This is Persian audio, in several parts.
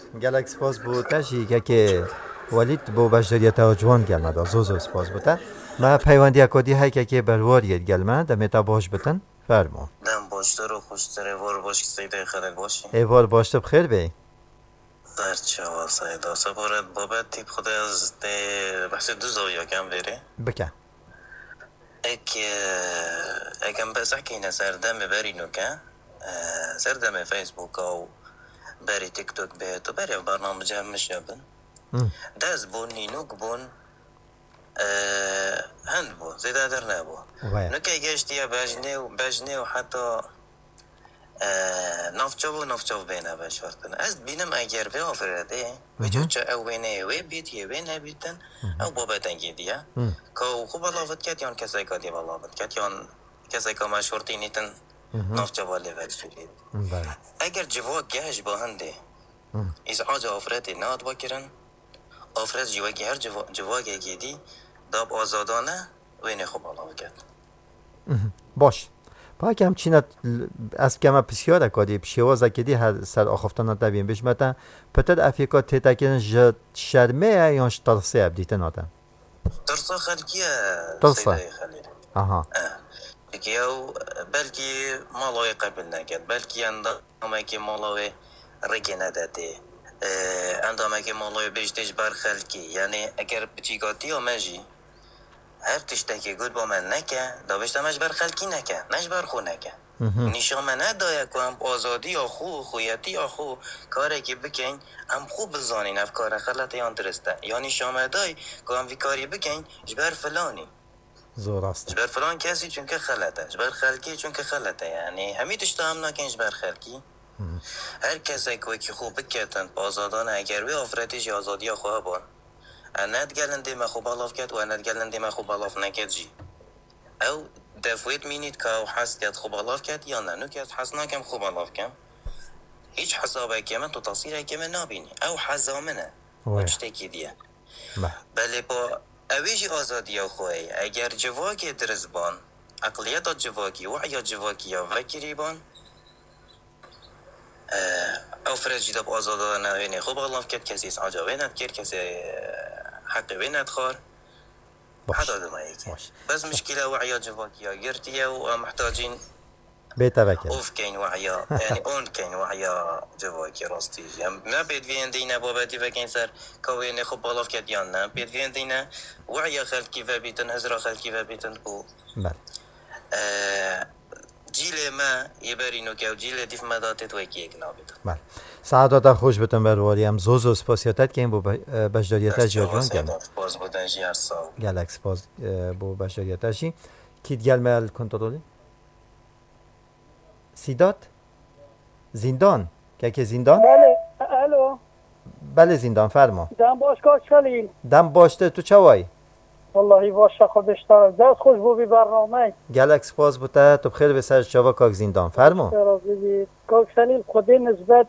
گلک سپاس بود تشی که ولید بو بشریت جوان گل ندا زوزو سپاس بودن ما پیوندی اکادی های که بلواریت گل من دمیتا باش بتن فرمون دم باشتر و خوشتر ایوار باش که سیده خلق باشی ایوار باشت بخیر بی در چه آوال سایده سپارت بابت تیپ خود از بحث دو زاویه کم بره بکن اگم بس حكينا سردم برينو كا سردم فيسبوك او بري تيك توك بيت وبري برنامج مش يبن داز بون نينوك بون هند بو زيدا درنا بو نكا يجاشتيا باجني وحتى نافچو بينا بشورتن از بینم اگر به آفرده ویدیو چه او بینه وی بیت یه بینه بیتن او بابتن گیدیا که خوب بلاوت کت یان کسی که دی بلاوت کت یان کسی که مشورتی نیتن نافچو بالی وید شدید اگر جواک گهش با هنده ازعاج آفرده ناد بکرن آفرد جواکی هر جواکی گیدی داب آزادانه وینه خوب بلاوت کت باش پاک همچینت از کما بسیار کاری پیشوازه کدی هر سر آخفتان دبیم بهش متن پتر افریقا تتکن جد شرمه یا ترسه ابدیتن آدم ترسه خلقیه ترسه آها بکیو بلکی مالوی قبل نکرد بلکی اندامه که مالوی رگی نداده اندامه که مالوی بیشتش بر خلقی یعنی اگر بچیگاتی و مجی هر تشتکی گود با من نکه دابشت همش بر خلکی نکه نش بر خو نکه نشان من ندایه که هم آزادی آخو خویتی آخو کاره که بکن هم خوب بزانین افکار خلطه یا درسته یا نشان من دای که هم کاری بکن جبر فلانی زوراست جبر فلان کسی چون که خلطه جبر خلکی چون که خلطه یعنی همی تشتا هم نکن جبر خلکی هر کسی که خوب بکتن آزادانه اگر وی آفرتش آزادی آخواه بان اند گلن دی مخوب بالاف کرد و اند گلن دی مخوب بالاف نکرد جی او دفویت مینید که او حس کرد خوب بالاف کرد یا نه نکرد حس نکم خوب بالاف کم هیچ حسابه که من تو تصیره که من نبینی او حزامنه و چتکی دیه بله با اویجی آزادی خوی اگر جواکی درزبان اقلیت جواکی وعیا جواکی یا وکری بان او فرج جدب آزادانه وینه خوب بالاف کرد کسی اسعاجا ویند کرد کسی حقی ویند خار حدا دمایکی بس مشكلة وعيا جواكيا قرتيا ومحتاجين بيتبكي اوف كاين وعيا يعني اون كاين وعيا جواكي راستي ما بيد فين دينا باباتي فكاين سر كوين خب بالاف كديانا بيد فين دينا وعيا خلق كيف بيتن هزرا خلق كيف بيتن بو بله جيل ما يبرينو كاو جيل ديف مداتت وكي اكنابيت بله سعادت خوش بتن برواری هم زوزو سپاسیاتت که این بو بشداریت جاجوان گل سپاس بودن جی هر سال گلک سپاس بو بشداریت جی کیت گل مال کنترلی سیدات زندان که زندان بله الو بله زندان فرما دم باشگاه خلیل دم باشته تو چوای والله باشه خودش تا دست خوش بو بی برنامه گلک سپاس بوده تو بخیر به سر چوا کاک زندان فرما کاک خلیل خودی نسبت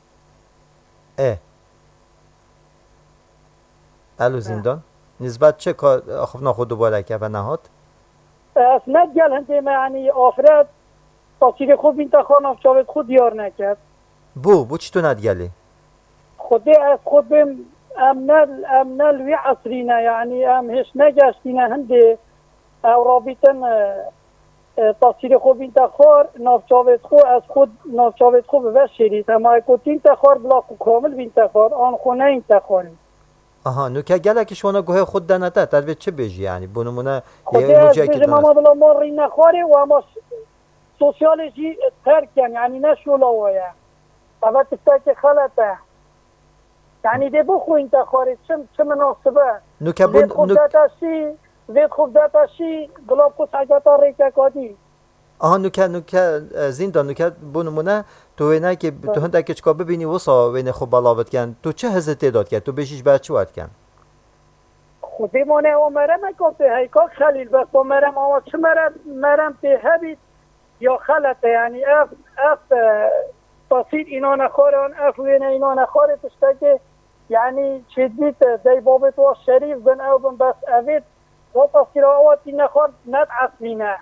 الو زندان نسبت چه کار خب ناخود دوباره که و نهاد اصلا گل هنده معنی آفرد تاثیر خوب این تخوانم شاید خود دیار نکرد بو چی تو ندگلی خودی از خود بیم امنال وی عصرینه یعنی ام هش نگشتینه هنده او رابطن تاثیر خوب این تخوار نافچاوت خو از خود نافچاوت خو ببشرید اما اکوت این تخوار بلاکو کامل بین تخوار آن خونه این تخواری آها نو که گله که شما گوه خود دنته در چه بجی یعنی بنمونه یه روزی که ما بلا ماری نخواره و اما سوسیالجی ترکن یعنی نشولاوه فقط تفته خلطه یعنی ده بخو این تخواره چه مناسبه نو که زید خوب داتاشی گلاب کو سعجتا ریکه کادی آها نو که زندان نو که بنمونه تو وینه که تو هنده که چکا ببینی وصا وینه خوب بلاوت کن تو چه هزته داد کن تو بشیش بعد چه وقت کن خودی مانه او مرم اکاته هیکا خلیل بس با مرم آما چه مرم ته هبید یا خلطه یعنی اف تصید اینا نخورن اف وینه اینا نخوره تشته که یعنی چه دیت دی بابت و شریف بن او بن بس اوید و تصیر آواتی نخور ند اصلی نه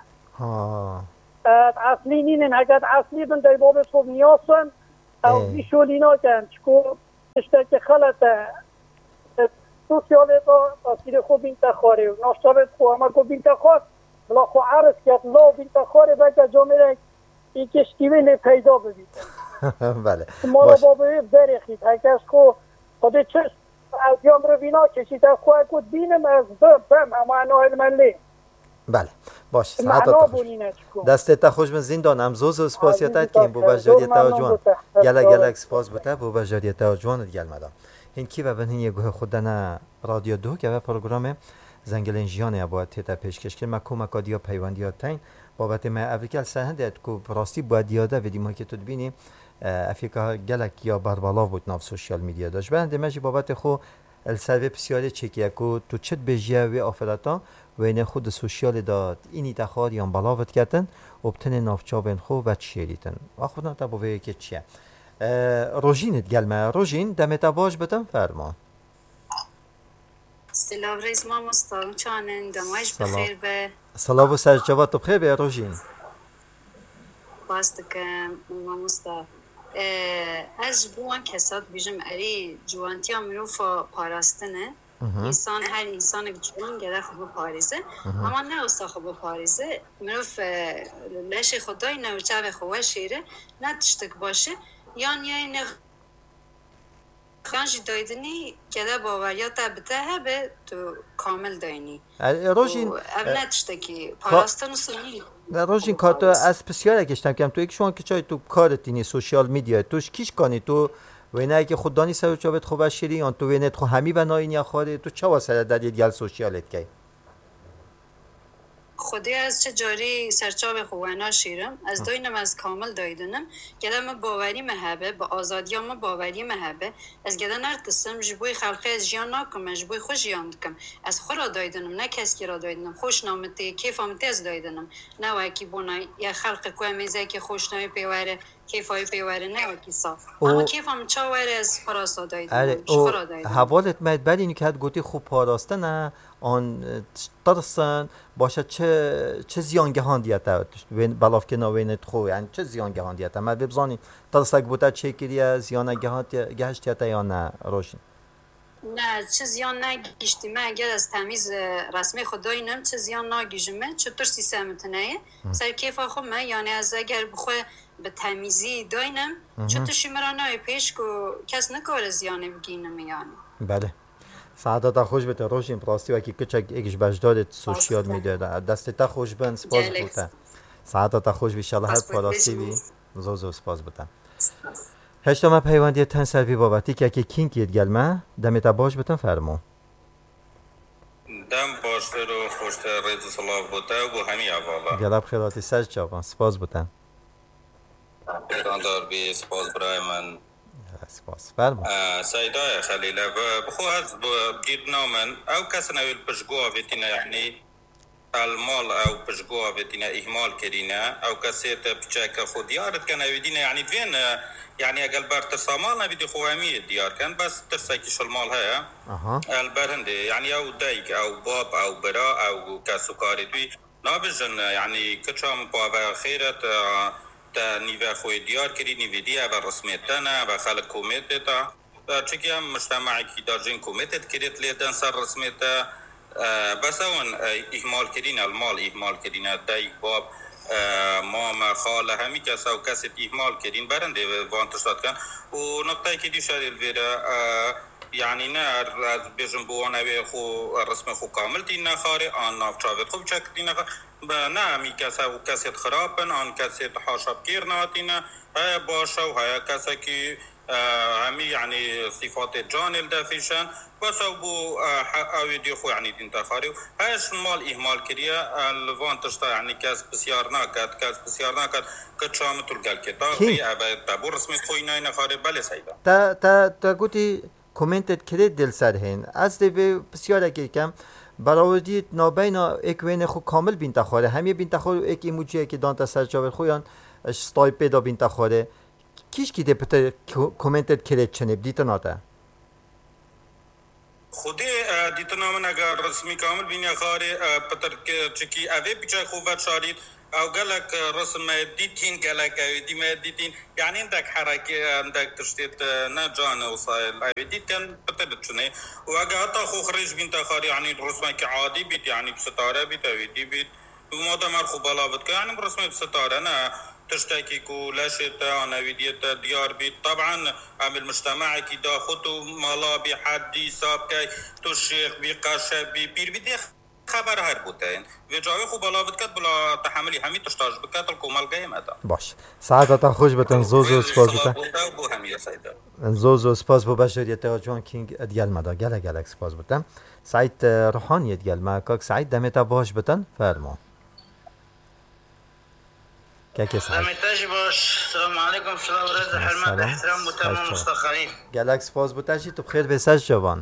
اصلی نینن اگر اصلی بن دی بابت خوب نیاسن او بیشولی ناکن چکو که خلطه سوسیالی تا تاثیر خوب این تخواره و ناشتابت خو اما کو بین تخوار بلا خو عرض کرد لا بین تخواره بگه جامعه این کشتیوه نه پیدا ببید بله مالا بابه برخید هکش خو خود چشم از یام رو بینا کشید از خواه کود بینم از بم اما انوه الملی بله باش معنا بونینه چکو دستت خوش من زندان هم زوز و سپاسیتت که بو بجاریتا جوان گلک سپاس بوده بو بجاریتا جوان گل مدام این کی و بنین یه گوه خودنا رادیو دو که و پروگرام زنگلین جیانه ابا تیتا پیشکش که مکو مکادیا پیوندیا تین بابت ما افریکا سهندت کو راستی باید یاده ودیم که تو ببینی افریکا گلک یا بربالا بود ناف سوشیال میدیا داشت بنده ماشي بابت خو السروی بسیاری چکی کو تو چت بجیا و آفراتا و این خود سوشیال داد اینی تخار یا بالاوت کردن وبتن نافچابن خو و چیریتن آخونا تا بوی که چیه روژینت گلمه روژین دمت باش بدم فرما سلام رئیس ما مستقیم چانن دمایش بخیر به سلام و سر جواب بخیر به روژین باست که ما مستقیم از بوان کسات بیجم اری جوانتی هم مروف پاراستنه انسان هر انسان جوان گره خوب پاریزه اما نه استا خوب پاریزه مروف لش خدای نوچه خواه شیره نه تشتک باشه یعنی نه خانجی دایدنی گده باوریات بته به تو کامل داینی روژین اول نتشتکی پاراستن و سنی روژین کاتو از بسیار گشتم که تو یک شما که چای تو کارت اینی سوشیال میدیا توش کیش کنی تو وینه که خوددانی سر چوبت خوب شیری یا تو وینت خو همی بناین یا خاله تو چه واسه در دیگه سوشیالت کی خودی از چه جاری سرچاو خوانه شیرم از دوینم از کامل دایدنم گدم باوری مهبه با آزادی ما باوری مهبه از گدن نرتسم جبوی خلقی از جیان نکم جبوی خوش جیان دکم از خورا دایدنم نه کسی را دایدنم خوش نامتی کیف آمتی از دایدنم نه وکی بونای یا خلق کوه میزه که خوش نامی پیوره کیفای پیوره نه وکی صاف اما کیف هم چاوره از پاراستا دایدنم خورا دایدنم حوالت مید بعد اینی که گوتی خوب پاراسته نه آن ترسن باشه چه زیانگهان دیتا بلاف که نوینت خو یعنی چه زیانگهان دیتا ما ببزانی ترسک بوده چه کریه زیانگهان گهشت دیتا یا نه روشن نه چه زیان نگیشتی من اگر از تمیز رسمی خداینم چه زیان نگیشم چطور سیستمت نه سر کیف خو من یعنی از اگر بخواه به تمیزی داینم چطور شمرانه پیش کو کس نکار زیانه بگینم یعنی بله سعادت خوش بده روشین پراستی و کی کچک اگش بجداد سوشیال میده دست تا خوش بن سپاس بوده سعادت خوش ان شاء الله هر پراستی بی زوزو سپاس بوده هشتم پیوندی تن سروی بابتی که کینکیت گلمه دمت باش بتن فرمو دم باشتر و خوشتر رید صلاح بوده و همی اوالا گلب خیراتی سج چاقان سپاس بوده پیراندار بی سپاس برای من سپاس فرمو سیدای خلیله بخو از بگیرنا من او کس نویل پشگو آویتینا یعنی المال او پشگو آویتینا اهمال کرینا او کسی تا بچاک خود دیارت کن اویدینا یعنی دوین يعني اقل بار ترسامال نبيدي خوامي ديار كان بس ترساكيش المال هيا البرهندي يعني او دايك او باب او براء او كاسوكاري دوي نابجن يعني كتشام بابا خيرت تا نيفا خوي ديار كري نيفي ديا برسميتنا بخلق كوميتتا چكي هم مجتمعي كي دارجين كوميتت كريت ليدن سر رسميتا بس اون اهمال كرين المال اهمال كرين دايك باب ما خاله همی کس او کسی اهمال کردین برنده وانتشات کن و نقطه که دیشار الویره یعنی نه از بیشم بوانه خو رسم خو کامل دین نخاره آن نافچاوت خوب چک دین نخاره نه همی کس او کسی خرابن آن کسی حاشب کیر ناتینه های باشه و های کسی که همی يعني صفات جان الدافشان بس أبو أودي خو يعني تنتخاري هاش مال إهمال كريا الفان تشتا يعني كاس بسيارنا كات كتشام تلقى الكتاب أبى تابو رسمي خوينا نخاري بله سيدا تا قلتي كومنتت كريت دل سرهن از دي بسيارة كم براودی نابینا ایک وین خو کامل بین تخوره همی بین تخوره ایک ایموجیه که دانتا سرچاور خویان ستای پیدا بین تخوره کیش کی دپته کومنتت کرد چنب دیتا ناتا خودی دیتا نامن اگر رسمی کامل بین خاره پتر چکی اوه پیچه خوبت شارید او قالك رسم ديتين قالك دي ديتين يعني عندك حركه عندك تشتيت نجان وصايل ديتين بتبتشني وقعدت خو خرج بنت خار يعني رسمك عادي بيت يعني بستاره بيت دي بيت وما دمر خو بلاوت يعني برسمه بستاره انا تشتكي كو لاشت انا فيديو ديار بيت طبعا عامل مجتمع كي داخلوا مالا بحدي سابكي تو الشيخ بقاشه ببير بدي خبر هر بودن و جای خوب بالا بکت بلا تحملی همین تشتاج بکت الکومال گیم ادا باش سعادت خوش بتن زوزو سپاس بتن زوزو سپاس بو بشریت جوان کینگ ادیال مدا گله سپاس بتن سعید روحانی ادیال ما کاک سعید دمتا باش بتن فرما كاكي سعيد دمتاج باش السلام عليكم في الله ورزق حرمات احترام وتمام مستقرين قالك سپاس بتاشي تو بخير بساج جوان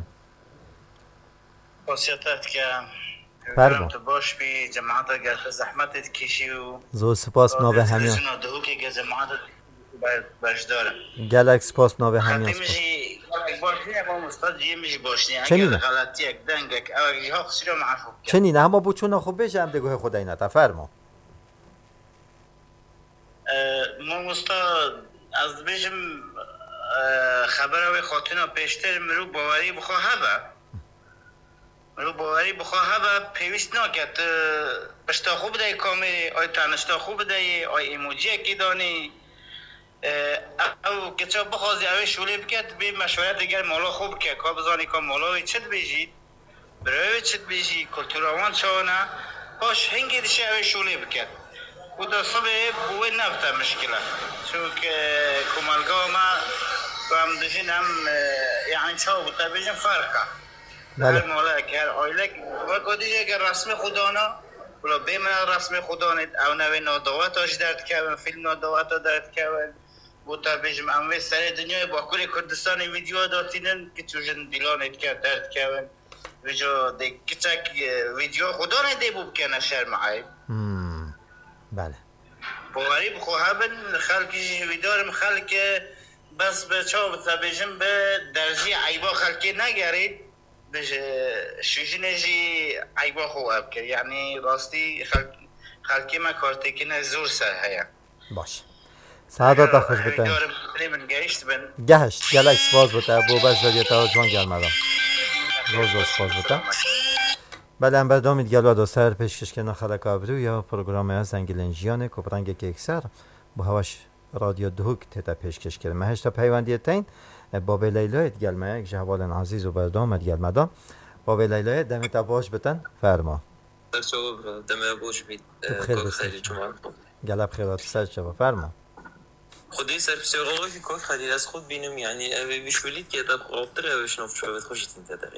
وصيتك فرما باش بی جماعت اگر زحمت کشی و زو سپاس نوبه همین دهوکی که جماعت باش دارم گلک سپاس نوبه همین خاطی میشی باشنی اما مستاد جی میشی باشنی اگر غلطی یک دنگک او جی ها خسری رو معفو چنین اما بوچون خوب بشه هم دگوه خدای نتا فرما ما مستاد از بیشم خبر اوی خاطینا پیشتر مرو باوری بخواه مرو باوری بخواه با پیوست ناکد بشتا خوب دای کامری آی تنشتا خوب دای آی ایموجی کی دانی او کچا بخوازی اوی شولی بکد بی مشورت دیگر مالا خوب که که بزانی که مالاوی چت بیجید برای چت بیجی کلتوراوان چاونه باش هنگی دیشه اوی شولی بکد و در صبح بوی نفته مشکله چون که کمالگاه ما هم دشین هم یعنی چاو بوده بیجن فرقه هر مالک هر آیلک و دیگه که رسم خدانا ولی بیمن رسم خدانت او نوی نادواتاش درد کردن فیلم نادواتا درد کردن بوده بیجم اموی سر دنیای با کل کردستان ویدیو داتینن که چوشن دیلانت کرد درد کردن ویجا دی کچک ویدیو خدانت دی بوب کنه شرم عیب بله باوری بخواه بن خلقی ویدارم خلق بس به چاو بتبیجم به درزی عیبا خلقی نگرید بشه شوجنجی عیبا خواب کرد یعنی راستی خلقی ما کارتی که نه زور سر هیا باش سعادت خوش بتن گهشت گلک سپاس بتن بو بس دادیتا جوان گرمدم روز سپاس بتن بله هم بردامید گلو دو سر پیشکش که نخلق آبرو یا پروگرام ها زنگلنجیانه کپرنگ که اکسر با هواش رادیو دهوک تیتا پیشکش کرد مهشتا پیوندی تین بابی لیلایت گلمه یک جهوال عزیز و بردامد گلمدام بابی لیلایت دمیتا باش بتن فرما درسو دمه باش بید بخیر بسید گلب خیرات سر شبا فرما خودی سر پسیقاقی که کوک خیلی از خود بینم یعنی اوی بیشولید که ادب قرابتر اوی شناف شوید خوشیتین تداری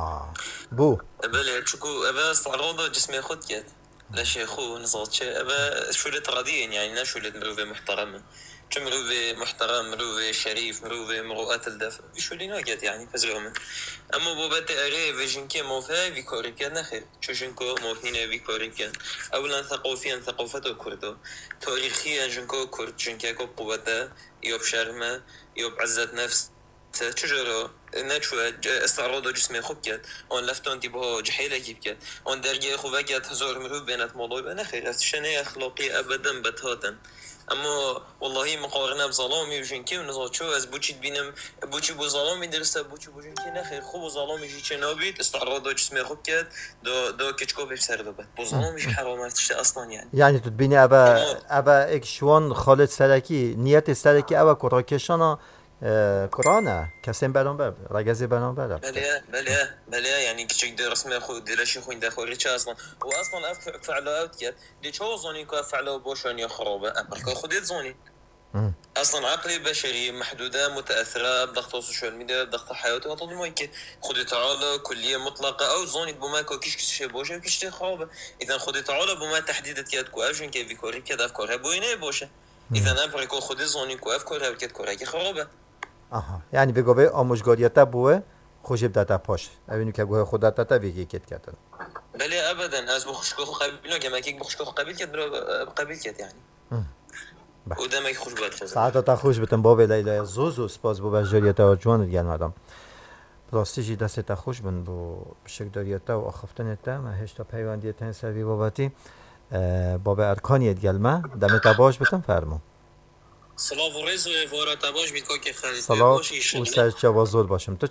بو بله چکو اوی استعراض جسمي خود کرد لشه خو نزاد چه اوی شولید غادیه يعني نه شولید مروفه محترمه چه مروفه محترم مروفه شريف مروفه مروءات الدفع بيشولي ناقد يعني فزرهم اما بابت اري فيجن كي موفا في كان نخير چوشنكو موهينه في كوريكان اولا ثقافيا ثقافته كردو تاريخيا جنكو كرد جنكو قوته يوب شرمه يوب عزة نفس چجورا نچوه استعراض جسمي خوب کرد آن لفتان تی با جحیله گیب کرد آن درگه خوبه کرد هزار مروف بینت مالای به نخیر از شنه اخلاقی ابدا بتاتن اما والله مقارنه بظلامی وجن که نزاد شو از بوچید بینم بوچی بو ظلامی درسته بوچی بوجن که نخیر خوب ظلامش چه نابید استعراض جسمي خوب کرد دا کچکو به سر داد بو ظلامش حرامتش اصلا يعني تبینی ابا اکشوان خالد سرکی نیت سرکی ابا کراکشانا قرآنه کسیم برانبر رگزی برانبر بله يعني كيشك دي رسمه خو ديرشي خو عند خوري چه اصلا و اصلا فعلا اوت كده دي چو زوني كو فعلا بوشان يا خرابه ابرك خودت زوني اصلا عقلي بشري محدوده متاثره بضغط السوشيال ميديا بضغط حياته وطول ما يك خدي تعالى كليه مطلقه او زوني بما كيش شي بوشه كيش خرابه اذا خدي تعالى بما تحديدت كده كو اجن كيف كوري كده افكار بوينه بوشه اذا ابرك خودت زوني كو افكار كده كوري خرابه یعنی بگوه آموزگاریتا بوه خوشیب داتا پاش اوینو که گوه خودت داتا ویگی کت کتن بله ابدا از بخشکو قبیل نگم اگه بخشکو قبیل کت برو قبیل کت یعنی و دمک خوش بود خزم ساعتا خوش بتن باب لیلا زوزو سپاس بو بجاریتا و جوان دیگر مادام پلاستیجی دستا خوش بن بو بشکداریتا و آخفتنتا ما هشتا پیوندیتا سوی باباتی باب ارکانیت گلمه دمت باش بتم فرمو صلاة و رز و وارد باش بیت که خرید صلاة باش و سرچه و زود باشم. تو